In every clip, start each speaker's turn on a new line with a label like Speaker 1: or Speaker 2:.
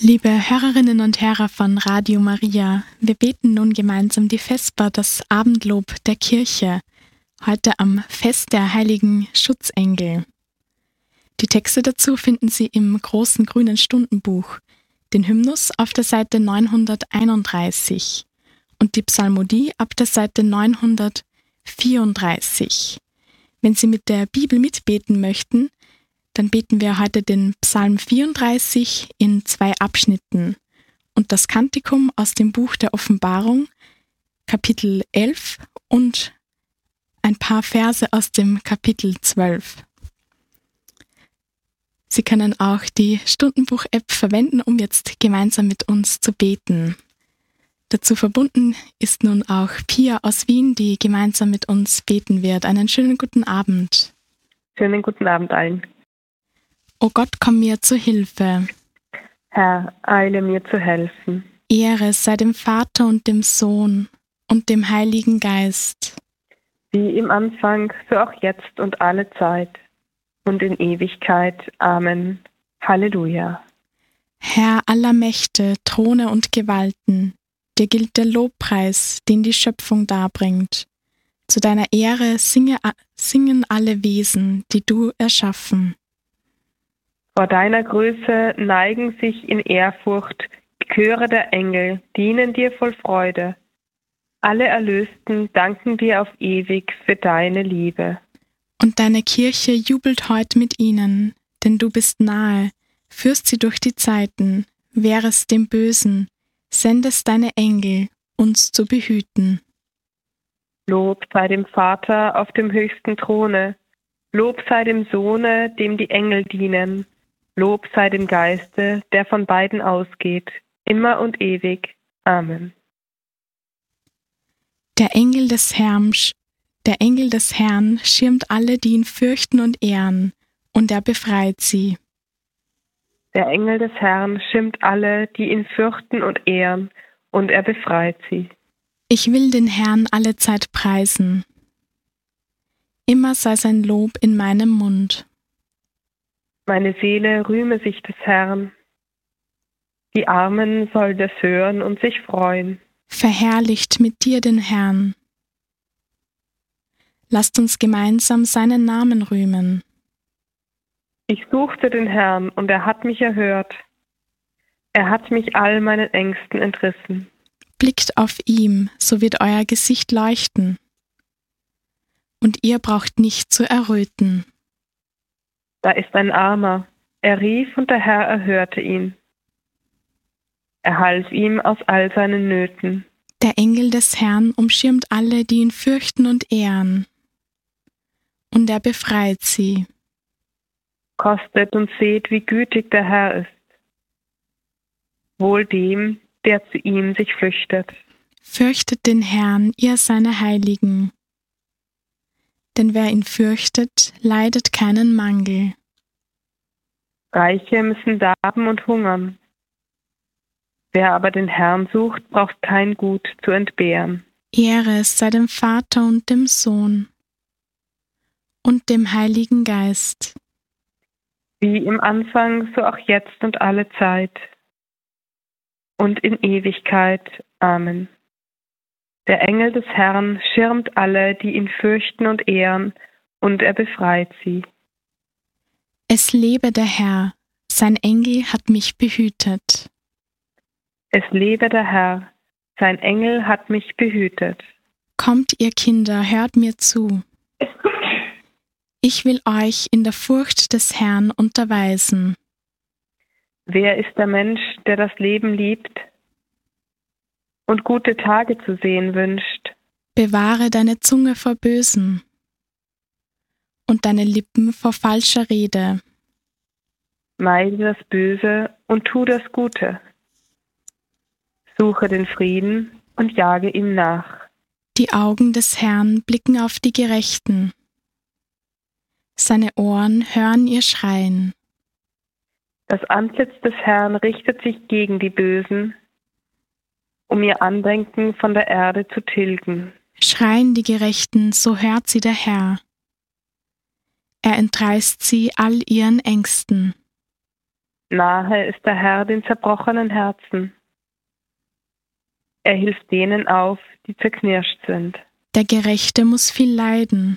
Speaker 1: Liebe Hörerinnen und Hörer von Radio Maria, wir beten nun gemeinsam die Vesper, das Abendlob der Kirche, heute am Fest der heiligen Schutzengel. Die Texte dazu finden Sie im großen grünen Stundenbuch, den Hymnus auf der Seite 931 und die Psalmodie ab der Seite 934. Wenn Sie mit der Bibel mitbeten möchten, dann beten wir heute den Psalm 34 in 2 Abschnitten und das Kantikum aus dem Buch der Offenbarung, Kapitel 11 und ein paar Verse aus dem Kapitel 12. Sie können auch die Stundenbuch-App verwenden, um jetzt gemeinsam mit uns zu beten. Dazu verbunden ist nun auch Pia aus Wien, die gemeinsam mit uns beten wird. Einen schönen guten Abend.
Speaker 2: Schönen guten Abend allen.
Speaker 1: O Gott, komm mir zu Hilfe.
Speaker 2: Herr, eile mir zu helfen.
Speaker 1: Ehre sei dem Vater und dem Sohn und dem Heiligen Geist.
Speaker 2: Wie im Anfang, so auch jetzt und alle Zeit und in Ewigkeit. Amen. Halleluja.
Speaker 1: Herr aller Mächte, Throne und Gewalten, dir gilt der Lobpreis, den die Schöpfung darbringt. Zu deiner Ehre singen alle Wesen, die du erschaffen.
Speaker 2: Vor deiner Größe neigen sich in Ehrfurcht die Chöre der Engel, dienen dir voll Freude. Alle Erlösten danken dir auf ewig für deine Liebe.
Speaker 1: Und deine Kirche jubelt heut mit ihnen, denn du bist nahe, führst sie durch die Zeiten, wehrest dem Bösen, sendest deine Engel, uns zu behüten.
Speaker 2: Lob sei dem Vater auf dem höchsten Throne, Lob sei dem Sohne, dem die Engel dienen, Lob sei dem Geiste, der von beiden ausgeht, immer und ewig. Amen.
Speaker 1: Der Engel des Herrn schirmt alle, die ihn fürchten und ehren, und er befreit sie.
Speaker 2: Der Engel des Herrn schirmt alle, die ihn fürchten und ehren, und er befreit sie.
Speaker 1: Ich will den Herrn allezeit preisen. Immer sei sein Lob in meinem Mund.
Speaker 2: Meine Seele rühme sich des Herrn. Die Armen soll das hören und sich freuen.
Speaker 1: Verherrlicht mit dir den Herrn. Lasst uns gemeinsam seinen Namen rühmen.
Speaker 2: Ich suchte den Herrn, und er hat mich erhört. Er hat mich all meinen Ängsten entrissen.
Speaker 1: Blickt auf ihn, so wird euer Gesicht leuchten. Und ihr braucht nicht zu erröten.
Speaker 2: Da ist ein Armer. Er rief, und der Herr erhörte ihn. Er half ihm aus all seinen Nöten.
Speaker 1: Der Engel des Herrn umschirmt alle, die ihn fürchten und ehren. Und er befreit sie.
Speaker 2: Kostet und seht, wie gütig der Herr ist. Wohl dem, der zu ihm sich flüchtet.
Speaker 1: Fürchtet den Herrn, ihr seine Heiligen. Denn wer ihn fürchtet, leidet keinen Mangel.
Speaker 2: Reiche müssen darben und hungern. Wer aber den Herrn sucht, braucht kein Gut zu entbehren.
Speaker 1: Ehre sei dem Vater und dem Sohn und dem Heiligen Geist.
Speaker 2: Wie im Anfang, so auch jetzt und alle Zeit und in Ewigkeit. Amen. Der Engel des Herrn schirmt alle, die ihn fürchten und ehren, und er befreit sie.
Speaker 1: Es lebe der Herr, sein Engel hat mich behütet.
Speaker 2: Es lebe der Herr, sein Engel hat mich behütet.
Speaker 1: Kommt, ihr Kinder, hört mir zu. Ich will euch in der Furcht des Herrn unterweisen.
Speaker 2: Wer ist der Mensch, der das Leben liebt und gute Tage zu sehen wünscht?
Speaker 1: Bewahre deine Zunge vor Bösen und deine Lippen vor falscher Rede.
Speaker 2: Meide das Böse und tu das Gute. Suche den Frieden und jage ihm nach.
Speaker 1: Die Augen des Herrn blicken auf die Gerechten. Seine Ohren hören ihr Schreien.
Speaker 2: Das Antlitz des Herrn richtet sich gegen die Bösen, um ihr Andenken von der Erde zu tilgen.
Speaker 1: Schreien die Gerechten, so hört sie der Herr. Er entreißt sie all ihren Ängsten.
Speaker 2: Nahe ist der Herr den zerbrochenen Herzen. Er hilft denen auf, die zerknirscht sind.
Speaker 1: Der Gerechte muss viel leiden,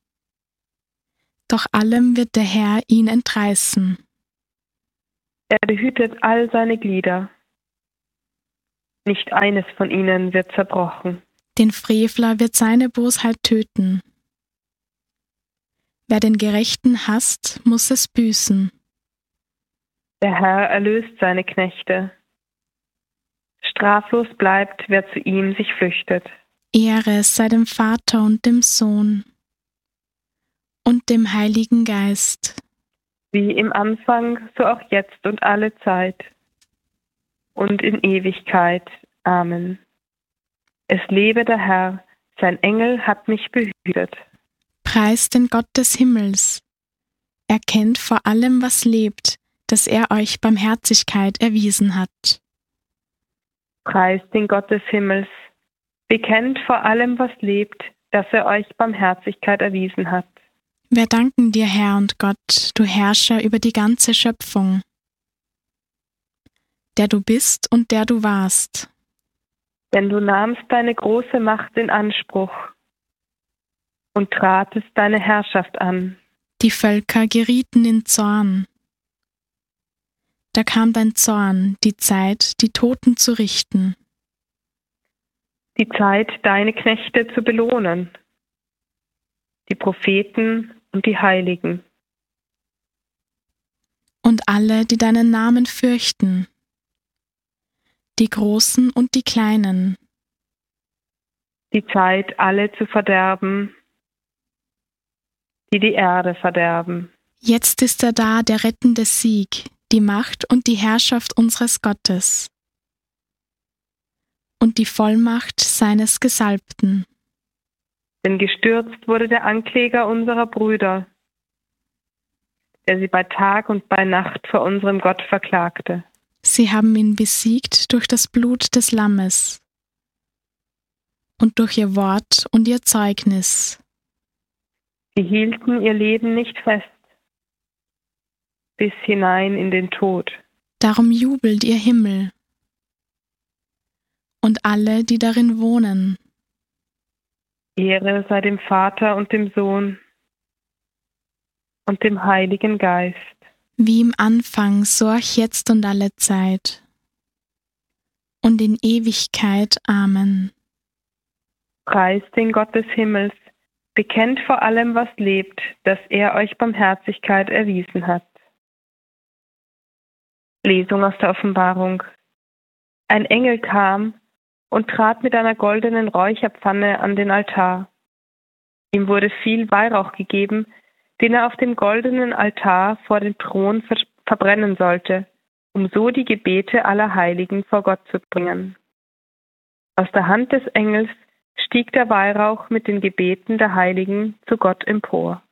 Speaker 1: doch allem wird der Herr ihn entreißen.
Speaker 2: Er behütet all seine Glieder. Nicht eines von ihnen wird zerbrochen.
Speaker 1: Den Frevler wird seine Bosheit töten. Wer den Gerechten hasst, muss es büßen.
Speaker 2: Der Herr erlöst seine Knechte. Straflos bleibt, wer zu ihm sich flüchtet.
Speaker 1: Ehre sei dem Vater und dem Sohn und dem Heiligen Geist.
Speaker 2: Wie im Anfang, so auch jetzt und alle Zeit. Und in Ewigkeit. Amen. Es lebe der Herr, sein Engel hat mich behütet.
Speaker 1: Preist den Gott des Himmels. Erkennt vor allem, was lebt, dass er euch Barmherzigkeit erwiesen hat.
Speaker 2: Preist den Gott des Himmels. Bekennt vor allem, was lebt, dass er euch Barmherzigkeit erwiesen hat.
Speaker 1: Wir danken dir, Herr und Gott, du Herrscher über die ganze Schöpfung, der du bist und der du warst.
Speaker 2: Denn du nahmst deine große Macht in Anspruch und tratest deine Herrschaft an.
Speaker 1: Die Völker gerieten in Zorn. Da kam dein Zorn, die Zeit, die Toten zu richten.
Speaker 2: Die Zeit, deine Knechte zu belohnen. Die Propheten und die Heiligen.
Speaker 1: Und alle, die deinen Namen fürchten. Die Großen und die Kleinen.
Speaker 2: Die Zeit, alle zu verderben, die die Erde verderben.
Speaker 1: Jetzt ist er da, der rettende Sieg, die Macht und die Herrschaft unseres Gottes und die Vollmacht seines Gesalbten.
Speaker 2: Denn gestürzt wurde der Ankläger unserer Brüder, der sie bei Tag und bei Nacht vor unserem Gott verklagte.
Speaker 1: Sie haben ihn besiegt durch das Blut des Lammes und durch ihr Wort und ihr Zeugnis.
Speaker 2: Sie hielten ihr Leben nicht fest, bis hinein in den Tod.
Speaker 1: Darum jubelt ihr Himmel und alle, die darin wohnen.
Speaker 2: Ehre sei dem Vater und dem Sohn und dem Heiligen Geist.
Speaker 1: Wie im Anfang, so auch jetzt und alle Zeit. Und in Ewigkeit. Amen.
Speaker 2: Preist den Gott des Himmels, bekennt vor allem, was lebt, dass er euch Barmherzigkeit erwiesen hat. Lesung aus der Offenbarung. Ein Engel kam und trat mit einer goldenen Räucherpfanne an den Altar. Ihm wurde viel Weihrauch gegeben, den er auf dem goldenen Altar vor dem Thron verbrennen sollte, um so die Gebete aller Heiligen vor Gott zu bringen. Aus der Hand des Engels stieg der Weihrauch mit den Gebeten der Heiligen zu Gott empor.